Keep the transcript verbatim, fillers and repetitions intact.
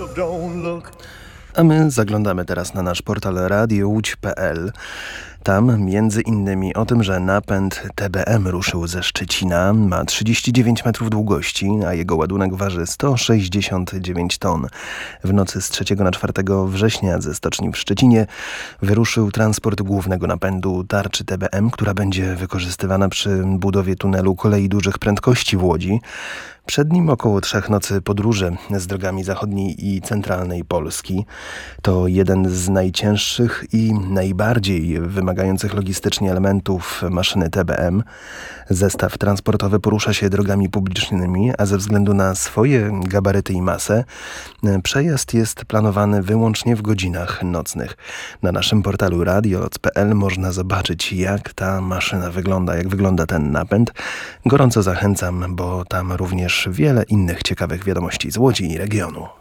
don't look. A my zaglądamy teraz na nasz portal radio łódź kropka p l. Tam między innymi o tym, że napęd T B M ruszył ze Szczecina, ma trzydzieści dziewięć metrów długości, a jego ładunek waży sto sześćdziesiąt dziewięć ton. W nocy z trzeciego na czwartego września ze stoczni w Szczecinie wyruszył transport głównego napędu tarczy T B M, która będzie wykorzystywana przy budowie tunelu kolei dużych prędkości w Łodzi. Przed nim około trzech nocy podróży z drogami zachodniej i centralnej Polski. To jeden z najcięższych i najbardziej wymagających logistycznie elementów maszyny T B M. Zestaw transportowy porusza się drogami publicznymi, a ze względu na swoje gabaryty i masę przejazd jest planowany wyłącznie w godzinach nocnych. Na naszym portalu radio kropka p l można zobaczyć, jak ta maszyna wygląda, jak wygląda ten napęd. Gorąco zachęcam, bo tam również wiele innych ciekawych wiadomości z Łodzi i regionu.